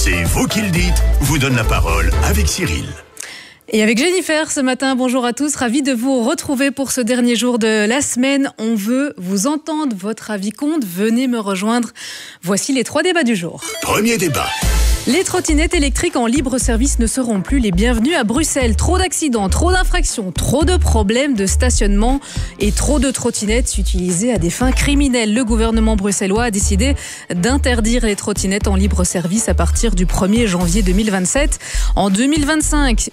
C'est vous qui le dites, vous donne la parole avec Cyril. Et avec Jennifer ce matin, bonjour à tous, ravi de vous retrouver pour ce dernier jour de la semaine. On veut vous entendre, votre avis compte, venez me rejoindre. Voici les 3 débats du jour. Premier débat. Les trottinettes électriques en libre service ne seront plus les bienvenues à Bruxelles. Trop d'accidents, trop d'infractions, trop de problèmes de stationnement et trop de trottinettes utilisées à des fins criminelles. Le gouvernement bruxellois a décidé d'interdire les trottinettes en libre service à partir du 1er janvier 2027. En 2025,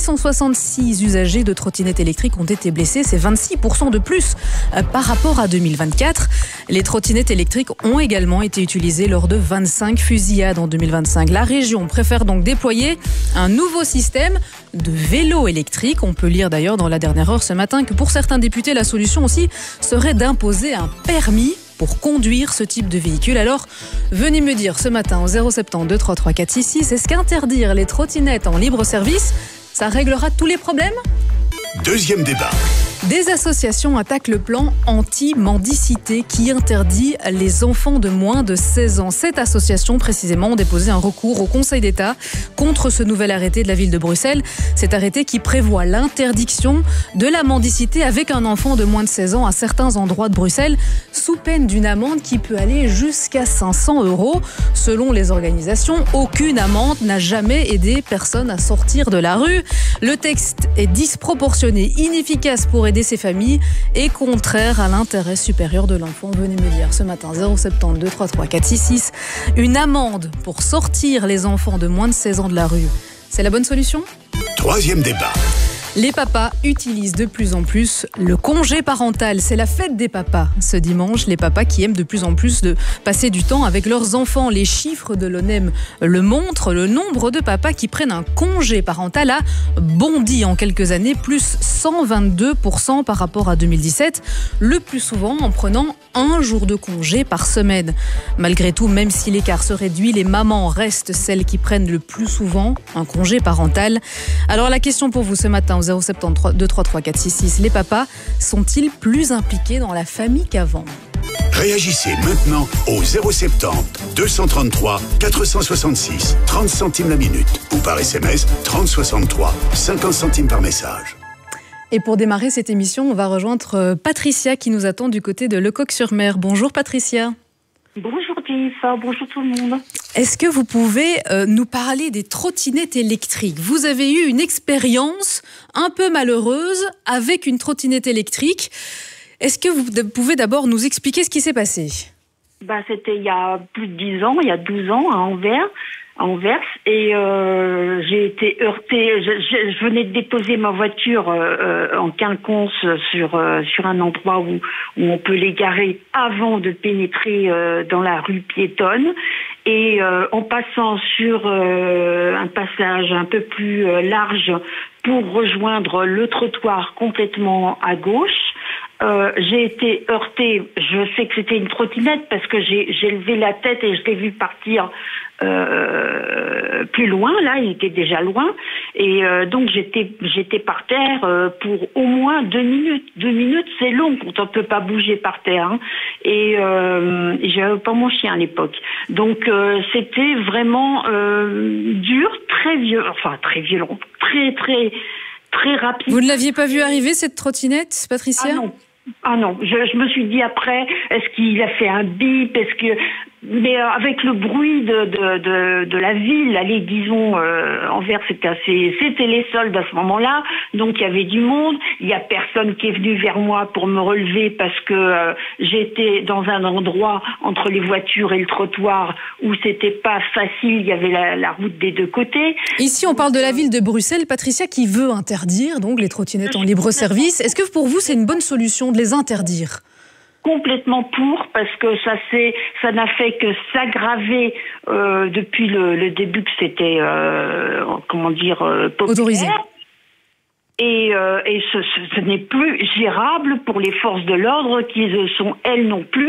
666 usagers de trottinettes électriques ont été blessés. C'est 26% de plus par rapport à 2024. Les trottinettes électriques ont également été utilisées lors de 25 fusillades en 2025. La région préfère donc déployer un nouveau système de vélos électriques. On peut lire d'ailleurs dans la dernière heure ce matin que pour certains députés, la solution aussi serait d'imposer un permis pour conduire ce type de véhicule. Alors, venez me dire ce matin au 070 233 466, est-ce qu'interdire les trottinettes en libre service, ça réglera tous les problèmes ? Deuxième débat. Des associations attaquent le plan anti-mendicité qui interdit les enfants de moins de 16 ans. Cette association, précisément, ont déposé un recours au Conseil d'État contre ce nouvel arrêté de la ville de Bruxelles. Cet arrêté qui prévoit l'interdiction de la mendicité avec un enfant de moins de 16 ans à certains endroits de Bruxelles, sous peine d'une amende qui peut aller jusqu'à 500 €. Selon les organisations, aucune amende n'a jamais aidé personne à sortir de la rue. Le texte est disproportionné, inefficace pour aider ces familles et contraire à l'intérêt supérieur de l'enfant. Venez me dire ce matin 070 233 466, une amende pour sortir les enfants de moins de 16 ans de la rue, c'est la bonne solution ? Troisième débat. Les papas utilisent de plus en plus le congé parental. C'est la fête des papas ce dimanche. Les papas qui aiment de plus en plus de passer du temps avec leurs enfants. Les chiffres de l'ONEM le montrent. Le nombre de papas qui prennent un congé parental a bondi en quelques années, plus 122% par rapport à 2017. Le plus souvent en prenant un jour de congé par semaine. Malgré tout, même si l'écart se réduit, les mamans restent celles qui prennent le plus souvent un congé parental. Alors la question pour vous ce matin au 070 233 466, les papas sont-ils plus impliqués dans la famille qu'avant ? Réagissez maintenant au 070 233 466, 30 centimes la minute ou par SMS 3063, 50 centimes par message. Et pour démarrer cette émission, on va rejoindre Patricia qui nous attend du côté de Lecoq-sur-Mer. Bonjour Patricia. Bonjour Jennifer, bonjour tout le monde. Est-ce que vous pouvez nous parler des trottinettes électriques ? Vous avez eu une expérience un peu malheureuse avec une trottinette électrique. Est-ce que vous pouvez d'abord nous expliquer ce qui s'est passé ? C'était il y a plus de 10 ans, il y a 12 ans à Anvers, et j'ai été heurtée. Je venais de déposer ma voiture en quinconce sur un endroit où on peut les garer avant de pénétrer dans la rue piétonne. Et en passant sur un passage un peu plus large pour rejoindre le trottoir complètement à gauche, j'ai été heurtée. Je sais que c'était une trottinette parce que j'ai levé la tête et je l'ai vu partir plus loin. Là, il était déjà loin. Et donc, j'étais par terre pour au moins 2 minutes. 2 minutes, c'est long quand on peut pas bouger par terre. Hein. Et j'avais pas mon chien à l'époque. Donc, c'était vraiment dur, très violent, très rapide. Vous ne l'aviez pas vu arriver, cette trottinette, Patricia ? Ah non, je me suis dit après, est-ce qu'il a fait un bip, mais avec le bruit de la ville, allez, disons, Anvers, c'était les soldes à ce moment-là, donc il y avait du monde, il y a personne qui est venu vers moi pour me relever parce que j'étais dans un endroit entre les voitures et le trottoir où c'était pas facile, il y avait la route des deux côtés. Ici, on parle de la ville de Bruxelles, Patricia, qui veut interdire donc les trottinettes en libre service. Est-ce que pour vous, c'est une bonne solution de les interdire ? Complètement pour, parce que ça n'a fait que s'aggraver depuis le début que c'était populaire. Autorisé. Et ce n'est plus gérable pour les forces de l'ordre qui sont elles non plus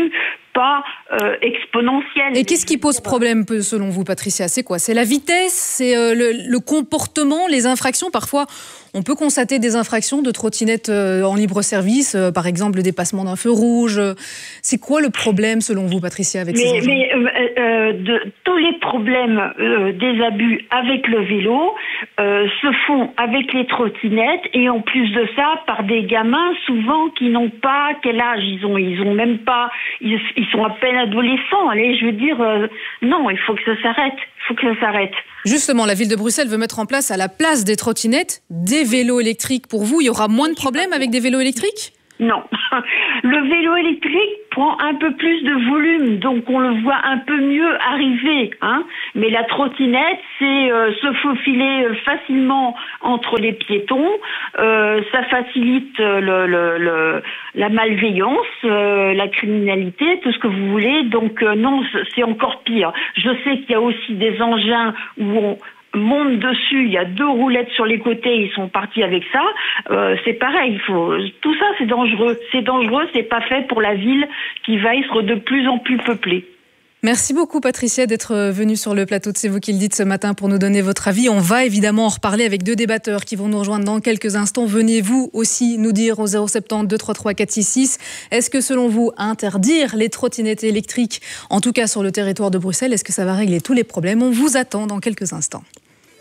pas exponentielle. Et qu'est-ce qui pose problème selon vous, Patricia? C'est quoi? C'est la vitesse? C'est le comportement, les infractions? Parfois, on peut constater des infractions de trottinettes en libre service, par exemple le dépassement d'un feu rouge. C'est quoi le problème selon vous, Patricia, avec ces engins? Tous les problèmes des abus avec le vélo se font avec les trottinettes, et en plus de ça par des gamins souvent qui n'ont pas quel âge ils ont même pas, ils sont à peine adolescents. Allez, je veux dire, non, il faut que ça s'arrête. Justement, la ville de Bruxelles veut mettre en place, à la place des trottinettes, des vélos électriques. Pour vous, il y aura moins de problèmes avec des vélos électriques? Non. Le vélo électrique prend un peu plus de volume, donc on le voit un peu mieux arriver. Mais la trottinette, c'est se faufiler facilement entre les piétons. Ça facilite la malveillance, la criminalité, tout ce que vous voulez. Donc non, c'est encore pire. Je sais qu'il y a aussi des engins où on monte dessus, il y a 2 roulettes sur les côtés, ils sont partis avec ça. C'est pareil, tout ça c'est dangereux. C'est pas fait pour la ville qui va être de plus en plus peuplée. Merci beaucoup, Patricia, d'être venue sur le plateau de C'est vous qui le dites ce matin pour nous donner votre avis. On va évidemment en reparler avec 2 débatteurs qui vont nous rejoindre dans quelques instants. Venez vous aussi nous dire au 070 233 466, est-ce que selon vous, interdire les trottinettes électriques, en tout cas sur le territoire de Bruxelles, est-ce que ça va régler tous les problèmes? On vous attend dans quelques instants.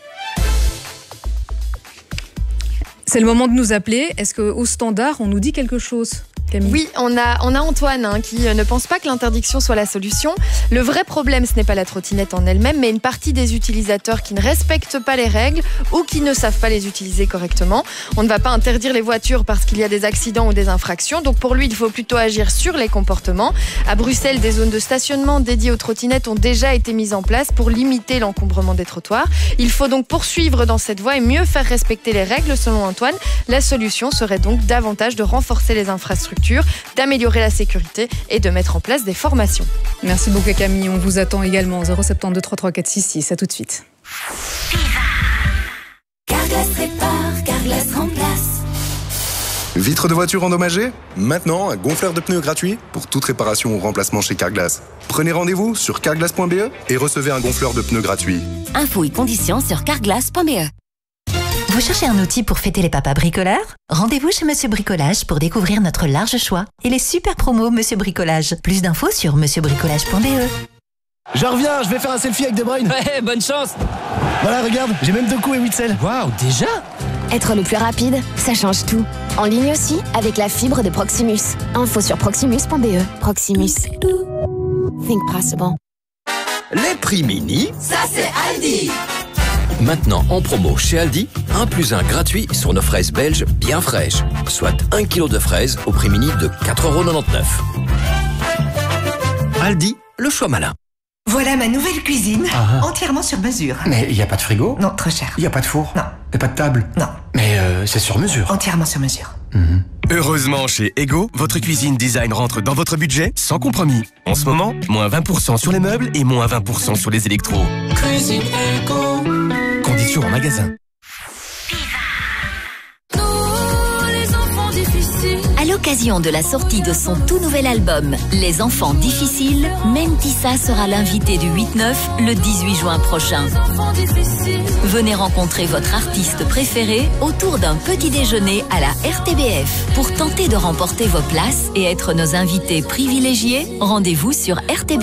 C'est le moment de nous appeler. Est-ce qu'au standard, on nous dit quelque chose, Camille? Oui, on a Antoine qui ne pense pas que l'interdiction soit la solution. Le vrai problème, ce n'est pas la trottinette en elle-même, mais une partie des utilisateurs qui ne respectent pas les règles ou qui ne savent pas les utiliser correctement. On ne va pas interdire les voitures parce qu'il y a des accidents ou des infractions. Donc pour lui, il faut plutôt agir sur les comportements. À Bruxelles, des zones de stationnement dédiées aux trottinettes ont déjà été mises en place pour limiter l'encombrement des trottoirs. Il faut donc poursuivre dans cette voie et mieux faire respecter les règles, selon Antoine. La solution serait donc davantage de renforcer les infrastructures, d'améliorer la sécurité et de mettre en place des formations. Merci beaucoup, Camille. On vous attend également au 070 233 466. À tout de suite. Carglass répare, Carglass remplace. Vitres de voiture endommagées? Maintenant, un gonfleur de pneus gratuit pour toute réparation ou remplacement chez Carglass. Prenez rendez-vous sur carglass.be et recevez un gonfleur de pneus gratuit. Infos et conditions sur carglass.be. Vous cherchez un outil pour fêter les papas bricoleurs? Rendez-vous chez Monsieur Bricolage pour découvrir notre large choix et les super promos Monsieur Bricolage. Plus d'infos sur monsieurbricolage.be. Je reviens, je vais faire un selfie avec De Bruyne. Ouais, bonne chance. Voilà, regarde, j'ai même 2 coups et 8 selles. Waouh, déjà? Être le plus rapide, ça change tout. En ligne aussi, avec la fibre de Proximus. Info sur proximus.be. Proximus. Think possible. Les prix mini, ça c'est Aldi. Maintenant en promo chez Aldi, 1 + 1 gratuit sur nos fraises belges bien fraîches. Soit 1 kg de fraises au prix mini de 4,99 €. Aldi, le choix malin. Voilà ma nouvelle cuisine, entièrement sur mesure. Mais il n'y a pas de frigo? Non, trop cher. Il n'y a pas de four? Non. Et pas de table? Non. Mais c'est sur mesure? Entièrement sur mesure. Heureusement, chez Ego, votre cuisine design rentre dans votre budget sans compromis. En ce moment, moins 20% sur les meubles et moins 20% sur les électros. Cuisine Ego. Conditions en magasin. À l'occasion de la sortie de son tout nouvel album, Les Enfants Difficiles, Mentissa sera l'invité du 8-9 le 18 juin prochain. Venez rencontrer votre artiste préféré autour d'un petit déjeuner à la RTBF. Pour tenter de remporter vos places et être nos invités privilégiés, rendez-vous sur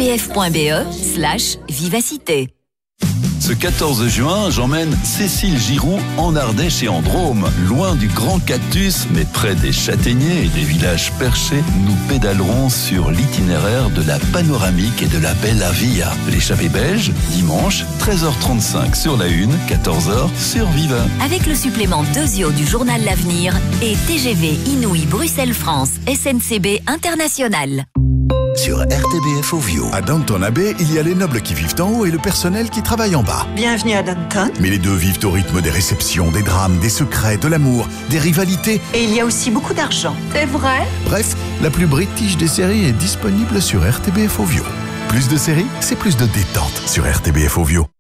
rtbf.be/vivacité. Ce 14 juin, j'emmène Cécile Giroux en Ardèche et en Drôme. Loin du grand cactus, mais près des châtaigniers et des villages perchés, nous pédalerons sur l'itinéraire de la panoramique et de la Bella Via. L'échappée belge, dimanche, 13h35 sur la 1, 14h sur Viva. Avec le supplément 2 du journal L'Avenir et TGV Inouï Bruxelles-France SNCB International. Sur RTBF Ovio. À Downton Abbey, il y a les nobles qui vivent en haut et le personnel qui travaille en bas. Bienvenue à Downton. Mais les deux vivent au rythme des réceptions, des drames, des secrets, de l'amour, des rivalités. Et il y a aussi beaucoup d'argent. C'est vrai? Bref, la plus british des séries est disponible sur RTBF Ovio. Plus de séries, c'est plus de détente sur RTBF Ovio.